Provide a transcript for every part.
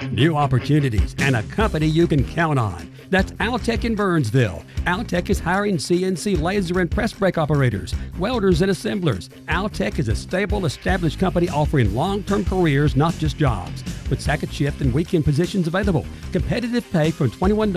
new opportunities, and a company you can count on. That's Altec in Burnsville. Altec is hiring CNC laser and press brake operators, welders, and assemblers. Altec is a stable, established company offering long-term careers, not just jobs. With second shift and weekend positions available. Competitive pay from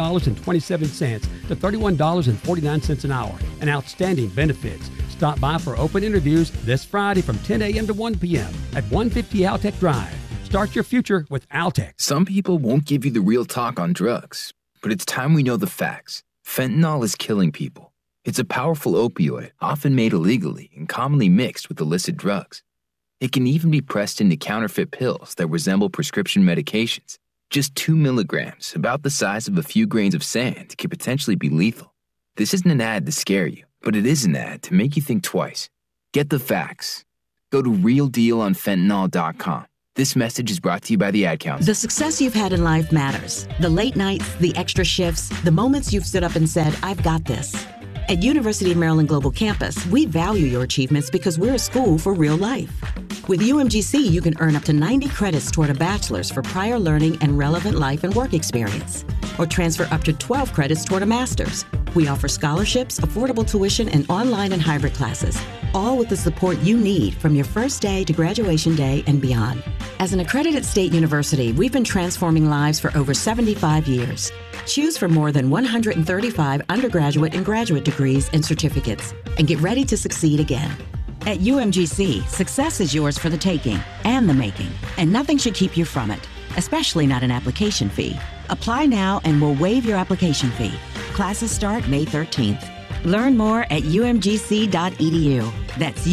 $21.27 to $31.49 an hour. And outstanding benefits. Stop by for open interviews this Friday from 10 a.m. to 1 p.m. at 150 Altec Drive. Start your future with Altec. Some people won't give you the real talk on drugs, but it's time we know the facts. Fentanyl is killing people. It's a powerful opioid, often made illegally and commonly mixed with illicit drugs. It can even be pressed into counterfeit pills that resemble prescription medications. Just 2 milligrams, about the size of a few grains of sand, can potentially be lethal. This isn't an ad to scare you, but it is an ad to make you think twice. Get the facts. Go to realdealonfentanyl.com. This message is brought to you by the Ad Council. The success you've had in life matters. The late nights, the extra shifts, the moments you've stood up and said, I've got this. At University of Maryland Global Campus, we value your achievements because we're a school for real life. With UMGC, you can earn up to 90 credits toward a bachelor's for prior learning and relevant life and work experience, or transfer up to 12 credits toward a master's. We offer scholarships, affordable tuition, and online and hybrid classes, all with the support you need from your first day to graduation day and beyond. As an accredited state university, we've been transforming lives for over 75 years. Choose from more than 135 undergraduate and graduate degrees and certificates, and get ready to succeed again. At UMGC, success is yours for the taking and the making, and nothing should keep you from it, especially not an application fee. Apply now and we'll waive your application fee. Classes start May 13th. Learn more at umgc.edu. That's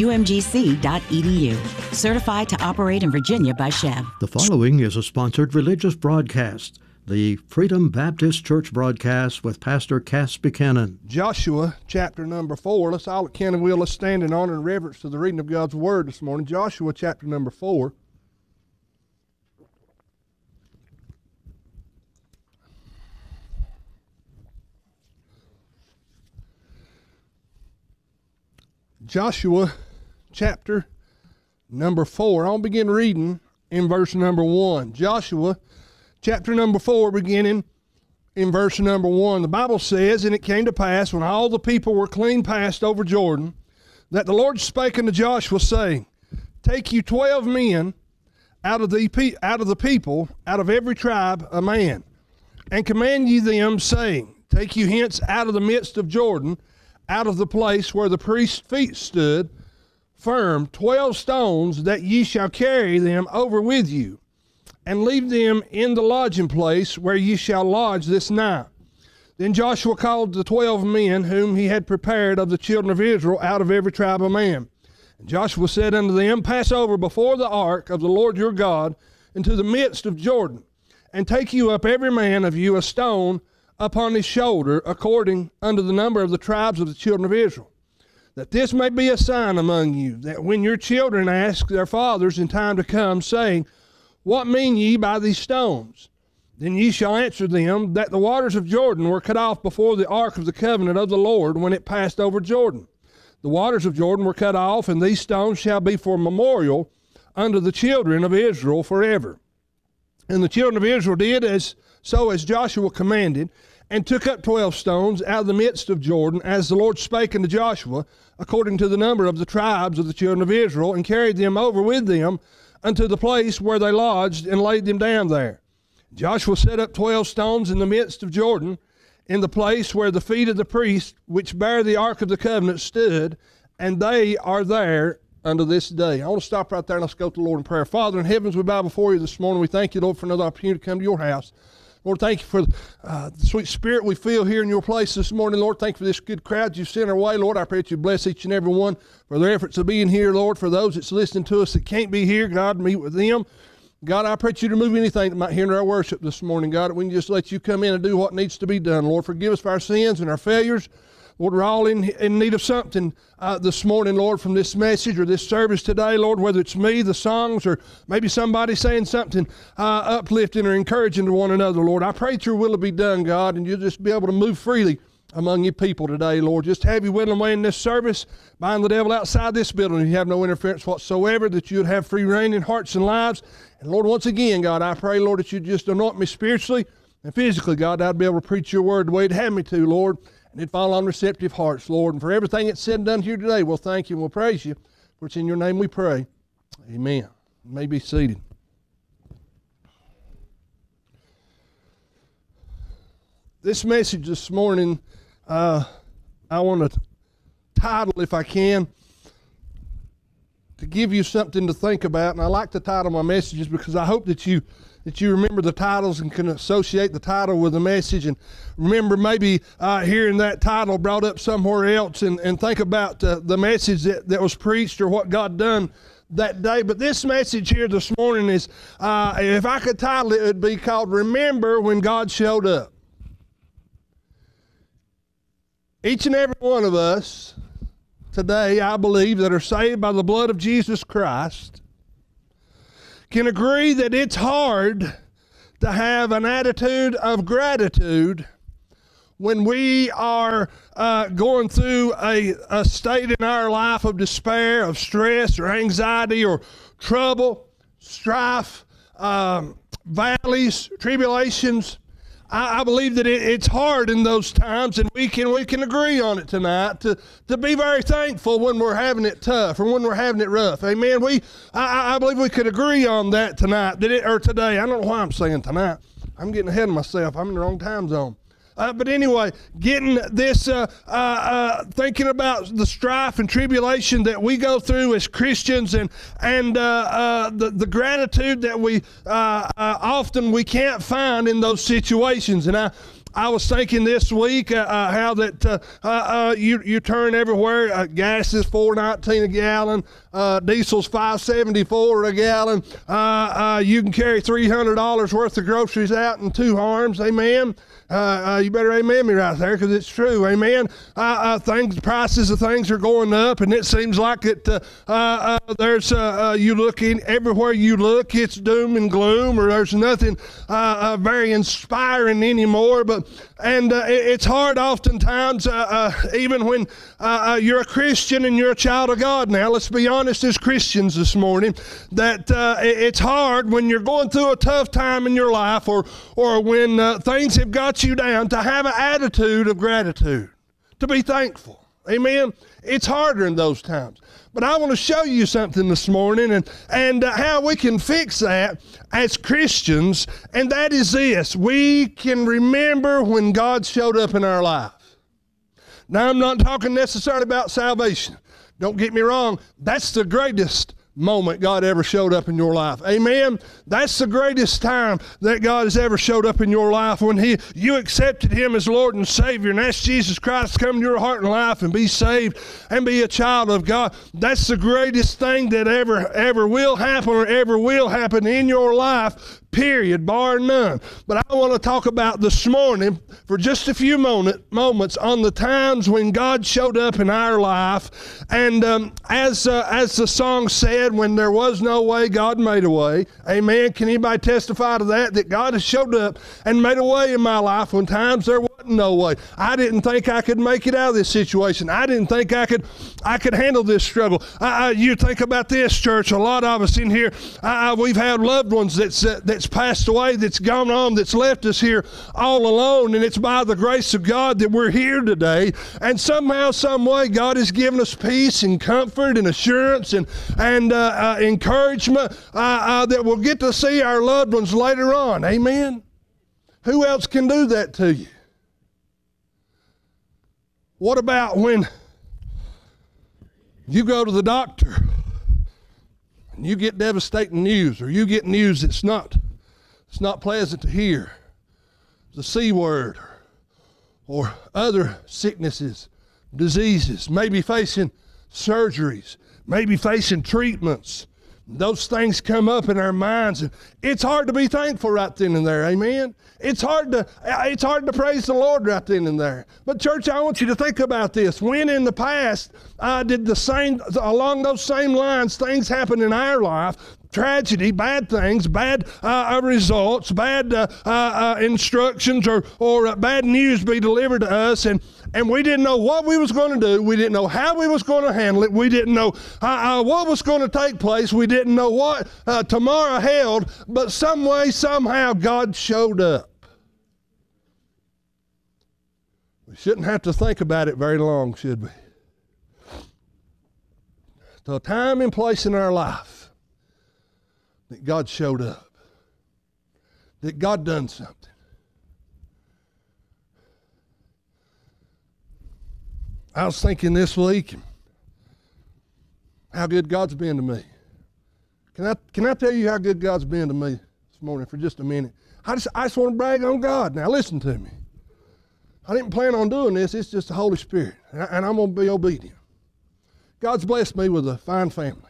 umgc.edu. Certified to operate in Virginia by Chev. The following is a sponsored religious broadcast. The Freedom Baptist Church broadcast with Pastor Cass Buchanan. Joshua chapter number 4. Let's all at can and will. Let's stand in honor and reverence to the reading of God's Word this morning. Joshua chapter number 4. Joshua chapter number 4. I'll begin reading in verse number 1. Joshua chapter number 4, beginning in verse number 1. The Bible says, And it came to pass, when all the people were clean passed over Jordan, that the Lord spake unto Joshua, saying, Take you 12 men out of the people, out of every tribe a man, and command ye them, saying, Take you hence out of the midst of Jordan, out of the place where the priest's feet stood, firm 12 stones, that ye shall carry them over with you, and leave them in the lodging place where ye shall lodge this night. Then Joshua called the 12 men whom he had prepared of the children of Israel out of every tribe of man. And Joshua said unto them, Pass over before the ark of the Lord your God into the midst of Jordan, and take you up every man of you a stone upon his shoulder, according unto the number of the tribes of the children of Israel, that this may be a sign among you, that when your children ask their fathers in time to come, saying, What mean ye by these stones? Then ye shall answer them, that the waters of Jordan were cut off before the ark of the covenant of the Lord when it passed over Jordan. The waters of Jordan were cut off, and these stones shall be for memorial unto the children of Israel forever. And the children of Israel did as Joshua commanded, and took up 12 stones out of the midst of Jordan, as the Lord spake unto Joshua, according to the number of the tribes of the children of Israel, and carried them over with them unto the place where they lodged, and laid them down there. Joshua set up 12 stones in the midst of Jordan, in the place where the feet of the priests which bear the ark of the covenant stood, and they are there unto this day. I want to stop right there and let's go to the Lord in prayer. Father in heavens, we bow before you this morning. We thank you, Lord, for another opportunity to come to your house. Lord, thank you for the sweet spirit we feel here in your place this morning. Lord, thank you for this good crowd you've sent our way. Lord, I pray that you bless each and every one for their efforts of being here, Lord. For those that's listening to us that can't be here, God, meet with them. God, I pray that you to remove anything that might hinder our worship this morning, God, that we can just let you come in and do what needs to be done. Lord, forgive us for our sins and our failures. Lord, we're all in need of something this morning, Lord, from this message or this service today, Lord, whether it's me, the songs, or maybe somebody saying something uplifting or encouraging to one another, Lord. I pray that your will will be done, God, and you'll just be able to move freely among your people today, Lord. Just have your will and way in this service. Bind the devil outside this building. You have no interference whatsoever, that you would have free reign in hearts and lives. And Lord, once again, God, I pray, Lord, that you just anoint me spiritually and physically, God, I'd be able to preach your word the way you'd have me to, Lord. And it'd fall on receptive hearts, Lord. And for everything that's said and done here today, we'll thank you and we'll praise you. For it's in your name we pray. Amen. You may be seated. This message this morning, I want to title, if I can, to give you something to think about. And I like to title my messages because I hope that you remember the titles and can associate the title with the message, and remember maybe hearing that title brought up somewhere else, and think about the message that was preached or what God done that day. But this message here this morning is, if I could title it, it would be called Remember When God Showed Up. Each and every one of us today, I believe, that are saved by the blood of Jesus Christ can agree that it's hard to have an attitude of gratitude when we are going through a state in our life of despair, of stress or anxiety or trouble, strife, valleys, tribulations. I believe that it's hard in those times, and we can agree on it tonight to be very thankful when we're having it tough or when we're having it rough. Amen. I believe we could agree on that tonight, or today. I don't know why I'm saying tonight. I'm getting ahead of myself. I'm in the wrong time zone. But anyway, getting this, thinking about the strife and tribulation that we go through as Christians, and the gratitude that we often we can't find in those situations. And I was thinking this week how that you turn everywhere. Gas is $4.19 a gallon. Diesel's $5.74 a gallon. You can carry $300 worth of groceries out in two arms. Amen. You better amen me right there, because it's true. Amen. Prices of things are going up, and it seems like it. There's you looking everywhere you look, it's doom and gloom, or there's nothing very inspiring anymore. It's hard oftentimes, even when you're a Christian and you're a child of God. Now, let's be honest as Christians this morning, that it's hard when you're going through a tough time in your life, or when things have got you down, to have an attitude of gratitude, to be thankful. Amen. It's harder in those times. But I want to show you something this morning, and how we can fix that as Christians, and that is this: we can remember when God showed up in our life. Now, I'm not talking necessarily about salvation. Don't get me wrong. That's the greatest moment God ever showed up in your life. Amen. That's the greatest time that God has ever showed up in your life, when you accepted Him as Lord and Savior and asked Jesus Christ to come into your heart and life and be saved and be a child of God. That's the greatest thing that ever will happen, or ever will happen in your life, period, bar none. But I want to talk about this morning for just a few moments on the times when God showed up in our life. And as the song said, when there was no way, God made a way. Amen. Can anybody testify to that? That God has showed up and made a way in my life when times there wasn't no way. I didn't think I could make it out of this situation. I didn't think I could handle this struggle. You think about this, church. A lot of us in here, we've had loved ones that's passed away, that's gone on, that's left us here all alone, and it's by the grace of God that we're here today. And somehow, some way, God has given us peace and comfort and assurance and encouragement that we'll get to see our loved ones later on. Amen. Who else can do that to you? What about when you go to the doctor and you get devastating news, or you get news that's not pleasant to hear? The C word, or other sicknesses, diseases, maybe facing surgeries, maybe facing treatments. Those things come up in our minds, and it's hard to be thankful right then and there. Amen. It's hard to praise the Lord right then and there. But church, I want you to think about this. When in the past did the same, along those same lines, things happen in our life, tragedy, bad things, bad results, bad instructions or bad news be delivered to us, and we didn't know what we was going to do. We didn't know how we was going to handle it. We didn't know what was going to take place. We didn't know what tomorrow held, but some way, somehow, God showed up. We shouldn't have to think about it very long, should we? To a time and place in our life that God showed up, that God done something. I was thinking this week how good God's been to me. Can I tell you how good God's been to me this morning for just a minute? I just want to brag on God. Now listen to me. I didn't plan on doing this. It's just the Holy Spirit, and I'm going to be obedient. God's blessed me with a fine family,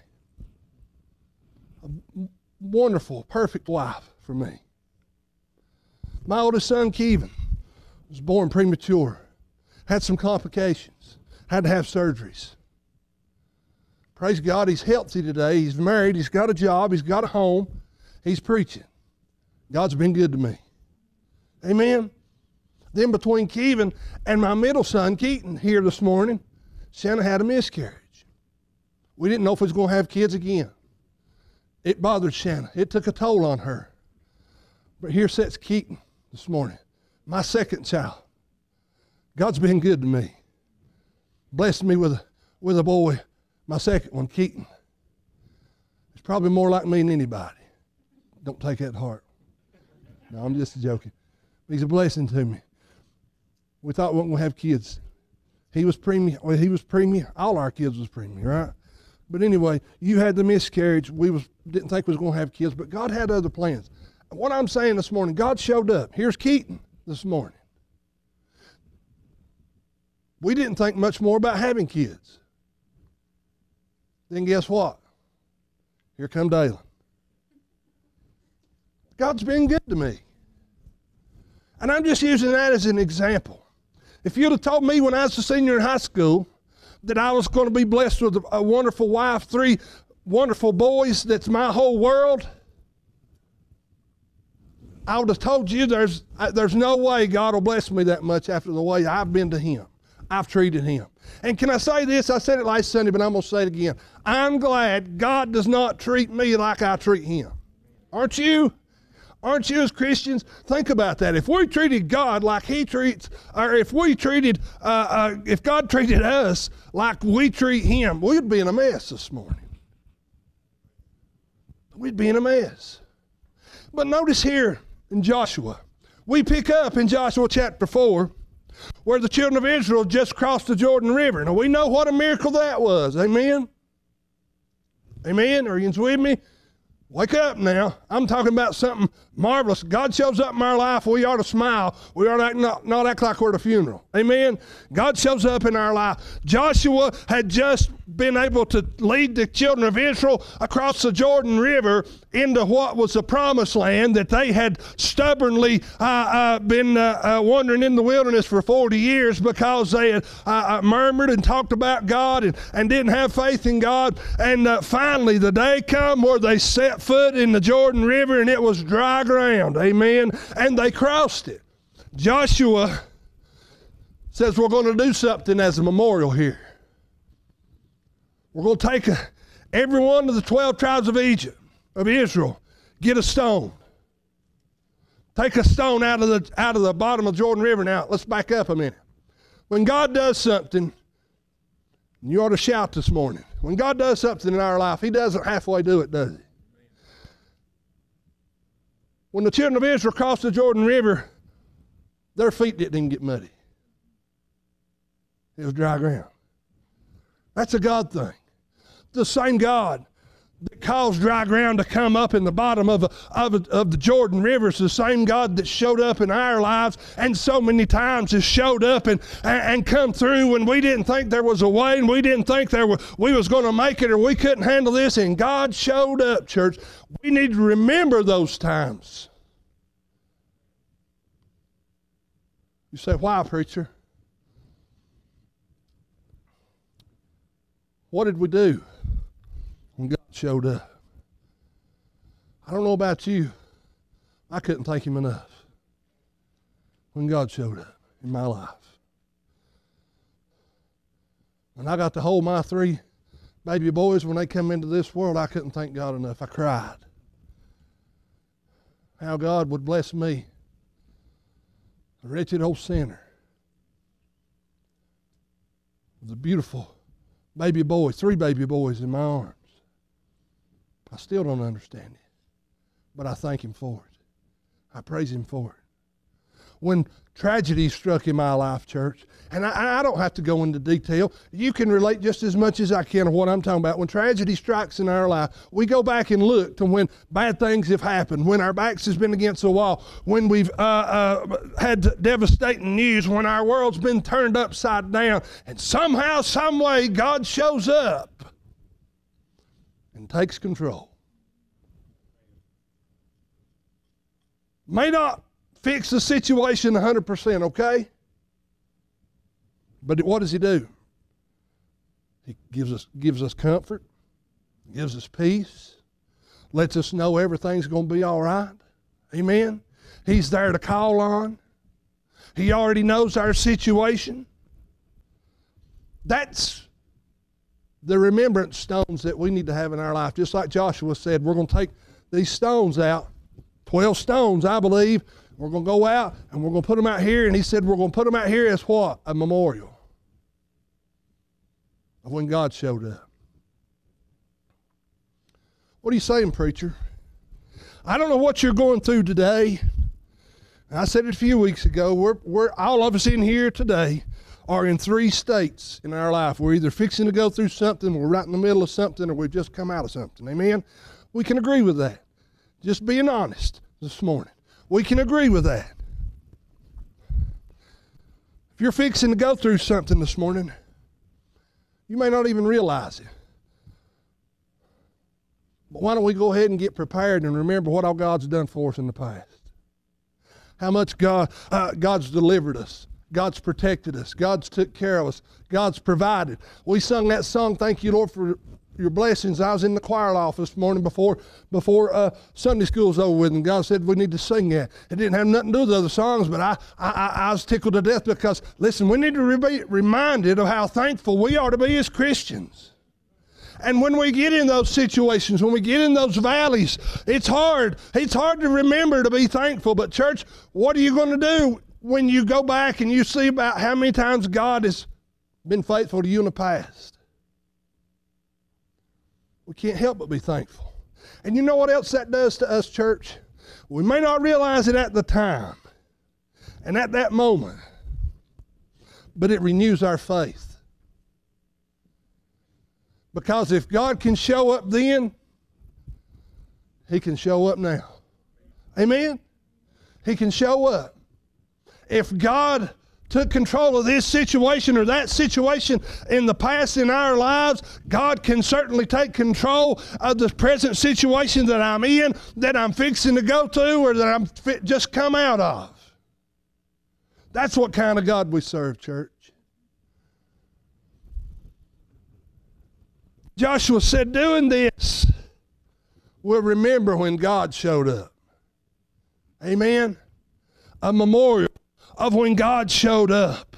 a wonderful, perfect wife for me. My oldest son, Kevin, was born premature, had some complications, had to have surgeries. Praise God, he's healthy today. He's married, he's got a job, he's got a home, he's preaching. God's been good to me. Amen. Then between Kevin and my middle son, Keaton, here this morning, Shanna had a miscarriage. We didn't know if we was going to have kids again. It bothered Shanna. It took a toll on her. But here sits Keaton this morning, my second child. God's been good to me. Blessed me with a boy, my second one, Keaton. He's probably more like me than anybody. Don't take that to heart. No, I'm just joking. He's a blessing to me. We thought we weren't going to have kids. He was preemie. Well, he was preemie. All our kids was preemie, right? But anyway, you had the miscarriage. We didn't think we was going to have kids, but God had other plans. What I'm saying this morning, God showed up. Here's Keaton this morning. We didn't think much more about having kids. Then guess what? Here come Dalen. God's been good to me. And I'm just using that as an example. If you'd have told me when I was a senior in high school that I was going to be blessed with a wonderful wife, 3 wonderful boys, that's my whole world, I would have told you there's no way God will bless me that much after the way I've been to him. I've treated him. And can I say this? I said it last Sunday, but I'm going to say it again. I'm glad God does not treat me like I treat him. Aren't you? Aren't you as Christians? Think about that. If we treated God like he treats, or if we treated, if God treated us like we treat him, we'd be in a mess this morning. We'd be in a mess. But notice here in Joshua, we pick up in Joshua chapter 4, where the children of Israel just crossed the Jordan River. Now we know what a miracle that was. Amen? Amen? Are you with me? Wake up now. I'm talking about something marvelous. God shows up in our life. We ought to smile. We ought to not act like we're at a funeral. Amen? God shows up in our life. Joshua had just been able to lead the children of Israel across the Jordan River into what was the promised land that they had stubbornly been wandering in the wilderness for 40 years because they had murmured and talked about God and didn't have faith in God. And finally the day come where they set foot in the Jordan River and it was dry ground. Amen. And they crossed it. Joshua says we're going to do something as a memorial here. We're going to take every one of the 12 tribes of Israel, get a stone. Take a stone out of the bottom of the Jordan River. Now, let's back up a minute. When God does something, you ought to shout this morning. When God does something in our life, he doesn't halfway do it, does he? When the children of Israel crossed the Jordan River, their feet didn't even get muddy. It was dry ground. That's a God thing. The same God that caused dry ground to come up in the bottom of the Jordan River is the same God that showed up in our lives and so many times has showed up and come through when we didn't think there was a way and we didn't think we was going to make it or we couldn't handle this, and God showed up, church. We need to remember those times. You say, why, preacher? What did we do when God showed up? I don't know about you. I couldn't thank him enough when God showed up in my life. When I got to hold my 3 baby boys when they come into this world, I couldn't thank God enough. I cried. How God would bless me, a wretched old sinner, with a beautiful baby boy, 3 baby boys in my arms. I still don't understand it, but I thank him for it. I praise him for it. When tragedy struck in my life, church, and I don't have to go into detail. You can relate just as much as I can of what I'm talking about. When tragedy strikes in our life, we go back and look to when bad things have happened, when our backs has been against the wall, when we've had devastating news, when our world's been turned upside down, and somehow, some way, God shows up and takes control. May not fix the situation 100%, okay? But what does he do? He gives us comfort, gives us peace, lets us know everything's going to be all right. Amen? He's there to call on. He already knows our situation. That's the remembrance stones that we need to have in our life. Just like Joshua said, we're going to take these stones out, 12 stones, I believe. We're going to go out and we're going to put them out here. And he said we're going to put them out here as what? A memorial of when God showed up. What are you saying, preacher? I don't know what you're going through today. I said it a few weeks ago. We're all of us in here today are in 3 states in our life. We're either fixing to go through something, we're right in the middle of something, or we've just come out of something. Amen? We can agree with that. Just being honest this morning. We can agree with that. If you're fixing to go through something this morning, you may not even realize it. But why don't we go ahead and get prepared and remember what all God's done for us in the past? How much God's delivered us. God's protected us. God's took care of us. God's provided. We sung that song, Thank You, Lord, for Your Blessings. I was in the choir office this morning before Sunday school's over with, and God said we need to sing that. It didn't have nothing to do with other songs, but I was tickled to death because, listen, we need to be reminded of how thankful we are to be as Christians. And when we get in those situations, when we get in those valleys, it's hard. It's hard to remember to be thankful. But church, what are you going to do when you go back and you see about how many times God has been faithful to you in the past? We can't help but be thankful. And you know what else that does to us, church? We may not realize it at the time and at that moment, but it renews our faith. Because if God can show up then, He can show up now. Amen? He can show up. If God took control of this situation or that situation in the past in our lives, God can certainly take control of the present situation that I'm in, that I'm fixing to go to, or that I'm just come out of. That's what kind of God we serve, church. Joshua said, doing this, we'll remember when God showed up. Amen? A memorial of when God showed up.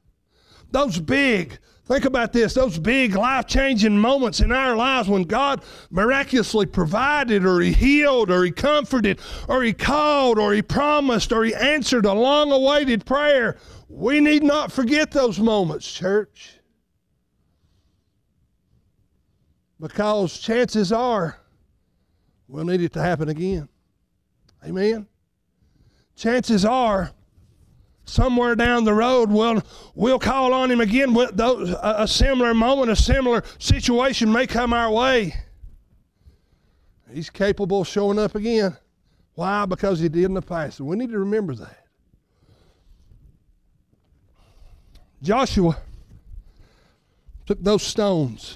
Think about this, those big life-changing moments in our lives when God miraculously provided, or He healed, or He comforted, or He called, or He promised, or He answered a long-awaited prayer. We need not forget those moments, church. Because chances are we'll need it to happen again. Amen? Chances are somewhere down the road we'll call on Him again. A similar moment, a similar situation may come our way. He's capable of showing up again. Why? Because He did in the past. And we need to remember that. Joshua took those stones.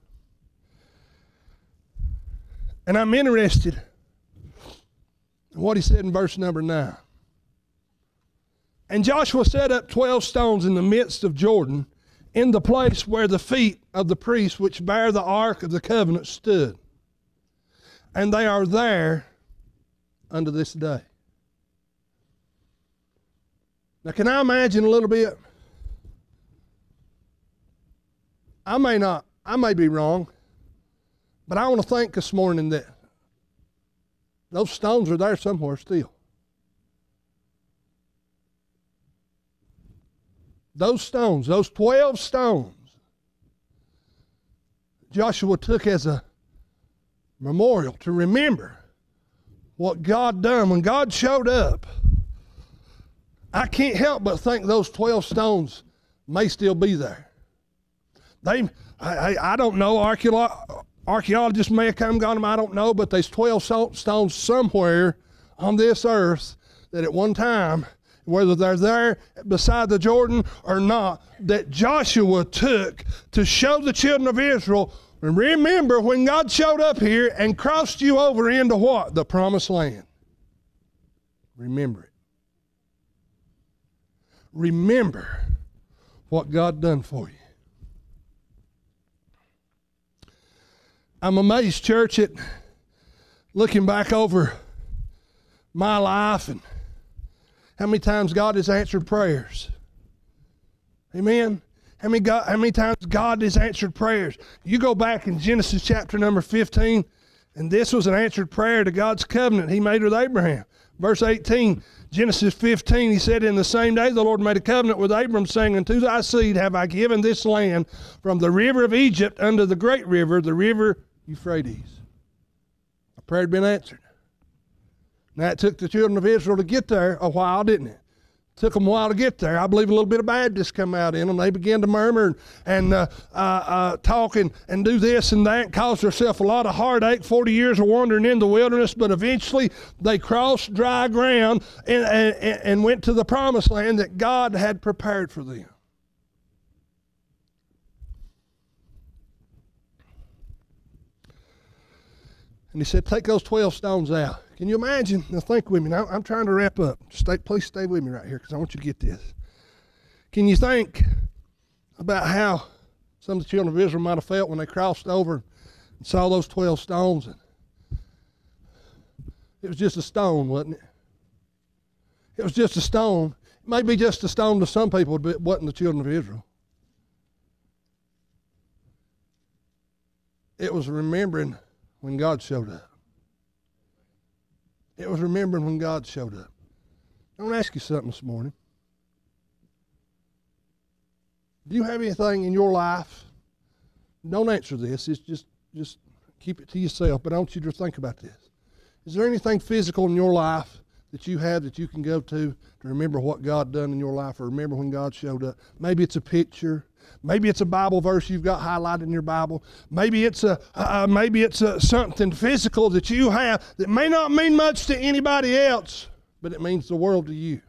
And I'm interested in what he said in verse number 9. And Joshua set up 12 stones in the midst of Jordan, in the place where the feet of the priests which bear the ark of the covenant stood. And they are there unto this day. Now, can I imagine a little bit? I may be wrong, but I want to think this morning that those stones are there somewhere still. Those stones, those 12 stones, Joshua took as a memorial to remember what God done. When God showed up, I can't help but think those 12 stones may still be there. I don't know, archaeologists may have come and got them, I don't know, but there's 12 stones somewhere on this earth that at one time, whether they're there beside the Jordan or not, that Joshua took to show the children of Israel, remember when God showed up here and crossed you over into what? The promised land. Remember it. Remember what God done for you. I'm amazed, church, at looking back over my life and how many times God has answered prayers. Amen. How many times God has answered prayers. You go back in Genesis chapter number 15, and this was an answered prayer to God's covenant He made with Abraham. Verse 18, Genesis 15, He said, "In the same day the Lord made a covenant with Abram, saying, Unto thy seed have I given this land, from the river of Egypt unto the great river, the river Euphrates." A prayer had been answered. Now it took the children of Israel to get there a while, didn't it? Took them a while to get there. I believe a little bit of Baptist come out in them. They began to murmur and talk and do this and that, and caused themselves a lot of heartache, 40 years of wandering in the wilderness, but eventually they crossed dry ground and went to the promised land that God had prepared for them. And He said, take those 12 stones out. Can you imagine? Now think with me. Now I'm trying to wrap up. Please stay with me right here because I want you to get this. Can you think about how some of the children of Israel might have felt when they crossed over and saw those 12 stones? It was just a stone, wasn't it? It was just a stone. It may be just a stone to some people, but it wasn't the children of Israel. It was remembering when God showed up. It was remembering when God showed up. I want to ask you something this morning. Do you have anything in your life? Don't answer this. It's just keep it to yourself, but I want you to think about this. Is there anything physical in your life that you have that you can go to remember what God done in your life or remember when God showed up? Maybe it's a picture. Maybe it's a Bible verse you've got highlighted in your Bible. Maybe it's something physical that you have that may not mean much to anybody else, but it means the world to you.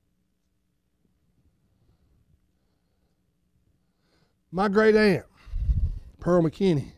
My great aunt, Pearl McKinney,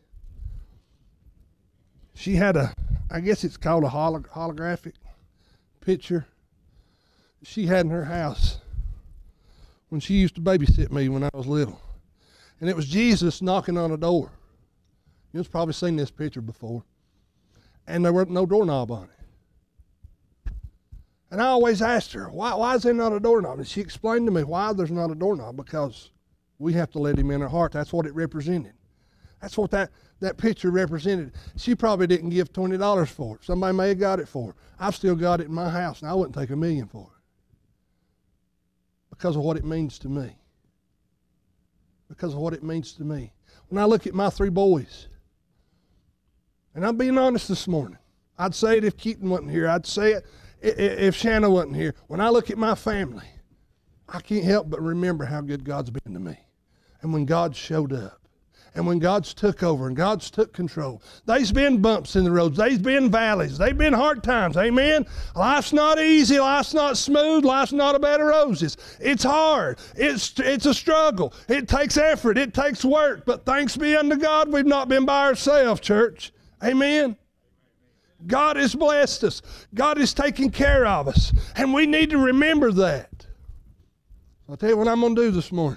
she had I guess it's called a holographic picture she had in her house when she used to babysit me when I was little. And it was Jesus knocking on a door. You've probably seen this picture before. And there wasn't no doorknob on it. And I always asked her, why is there not a doorknob? And she explained to me why there's not a doorknob, because we have to let Him in our heart. That's what it represented. That's what that picture represented. She probably didn't give $20 for it. Somebody may have got it for her. I've still got it in my house, and I wouldn't take $1 million for it because of what it means to me. Because of what it means to me. When I look at my 3 boys, and I'm being honest this morning, I'd say it if Keaton wasn't here. I'd say it if Shanna wasn't here. When I look at my family, I can't help but remember how good God's been to me. And when God showed up, and when God's took over and God's took control, there's been bumps in the roads. There's been valleys. There's been hard times. Amen? Life's not easy. Life's not smooth. Life's not a bed of roses. It's hard. It's a struggle. It takes effort. It takes work. But thanks be unto God, we've not been by ourselves, church. Amen? God has blessed us. God is taking care of us. And we need to remember that. I'll tell you what I'm going to do this morning.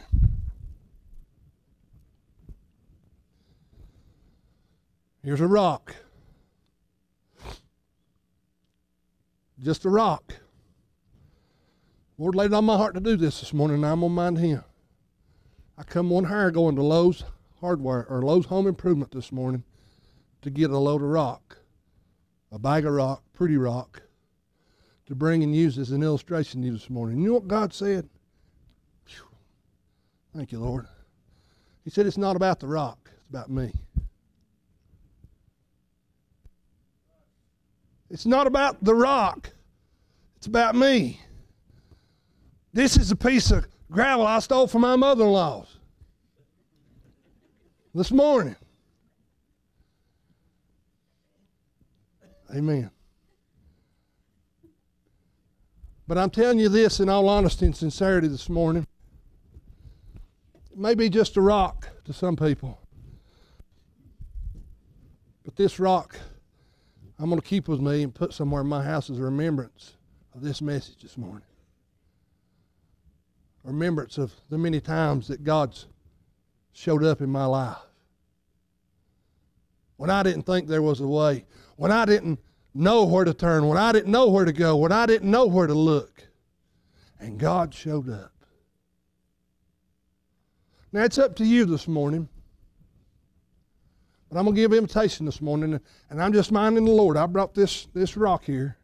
Here's a rock. Just a rock. Lord laid it on my heart to do this morning, and I'm going to mind Him. I come one hour going to Lowe's Hardware or Lowe's Home Improvement this morning to get a load of rock, a bag of rock, pretty rock, to bring and use as an illustration to you this morning. You know what God said? Whew. Thank you, Lord. He said it's not about the rock, it's about me. It's not about the rock, it's about me. This is a piece of gravel I stole from my mother-in-law's this morning. Amen. But I'm telling you this in all honesty and sincerity this morning. It may be just a rock to some people. But this rock I'm going to keep with me and put somewhere in my house as a remembrance of this message this morning. A remembrance of the many times that God's showed up in my life. When I didn't think there was a way. When I didn't know where to turn. When I didn't know where to go. When I didn't know where to look. And God showed up. Now it's up to you this morning. But I'm going to give an invitation this morning. And I'm just minding the Lord. I brought this rock here.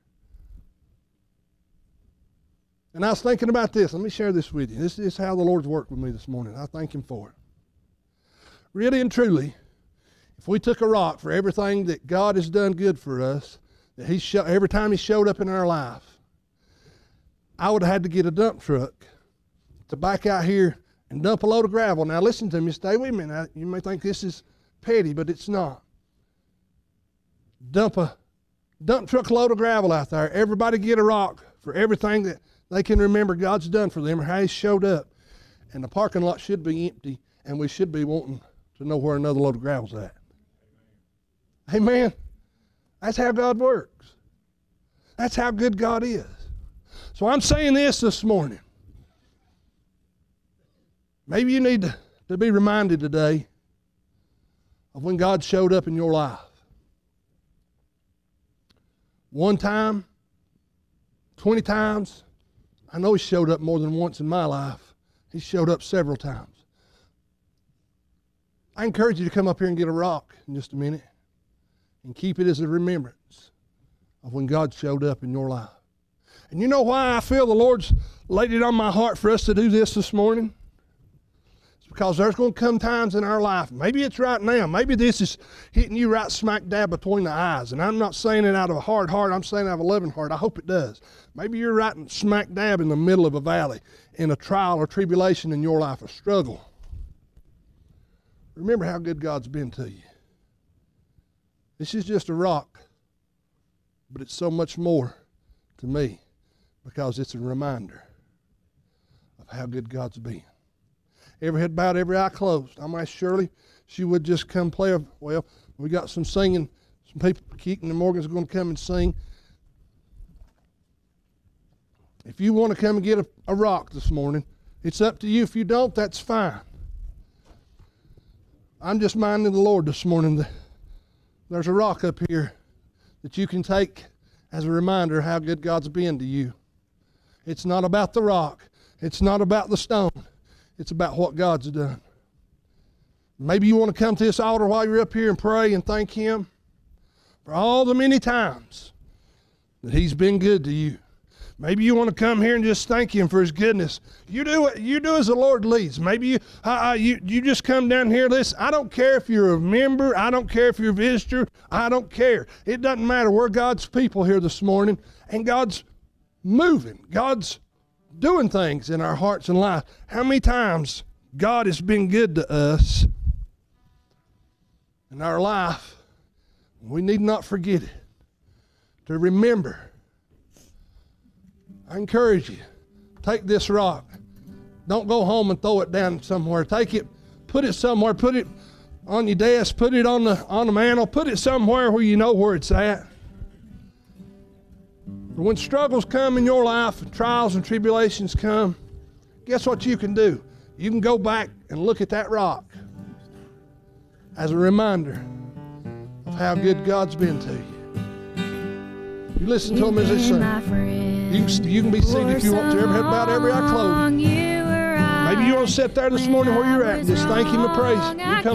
And I was thinking about this. Let me share this with you. This is how the Lord's worked with me this morning. I thank Him for it. Really and truly, if we took a rock for everything that God has done good for us, that every time He showed up in our life, I would have had to get a dump truck to back out here and dump a load of gravel. Now listen to me, stay with me. Now, you may think this is petty, but it's not. Dump truck load of gravel out there. Everybody get a rock for everything that they can remember God's done for them or how He showed up. And the parking lot should be empty, and we should be wanting to know where another load of gravel's at. Amen. That's how God works. That's how good God is. So I'm saying this morning. Maybe you need to be reminded today of when God showed up in your life. One time, 20 times. I know He showed up more than once in my life. He showed up several times. I encourage you to come up here and get a rock in just a minute and keep it as a remembrance of when God showed up in your life. And you know why I feel the Lord's laid it on my heart for us to do this morning? It's because there's going to come times in our life. Maybe it's right now. Maybe this is hitting you right smack dab between the eyes. And I'm not saying it out of a hard heart. I'm saying it out of a loving heart. I hope it does. Maybe you're right smack dab in the middle of a valley in a trial or tribulation in your life, a struggle. Remember how good God's been to you. This is just a rock, but it's so much more to me because it's a reminder of how good God's been. Every head bowed, every eye closed. I'm asked Shirley, she would just come play. Well, we got some singing. Some people, Keaton and Morgan's going to come and sing. If you want to come and get a rock this morning, it's up to you. If you don't, that's fine. I'm just minding the Lord this morning. There's a rock up here that you can take as a reminder how good God's been to you. It's not about the rock. It's not about the stone. It's about what God's done. Maybe you want to come to this altar while you're up here and pray and thank Him for all the many times that He's been good to you. Maybe you want to come here and just thank Him for His goodness. You do as the Lord leads. Maybe you just come down here. Listen, I don't care if you're a member. I don't care if you're a visitor. I don't care. It doesn't matter. We're God's people here this morning, and God's moving. God's doing things in our hearts and life. How many times God has been good to us in our life? We need not forget it. To remember. I encourage you, take this rock. Don't go home and throw it down somewhere. Take it, put it somewhere, put it on your desk, put it on the mantle, put it somewhere where you know where it's at. When struggles come in your life, and trials and tribulations come, guess what you can do? You can go back and look at that rock as a reminder of how good God's been to you. You listen to them as they sing. You can be seated if you want to. About every eye closed. Maybe you want to sit there this morning where you're at and just thank Him and praise Him. You come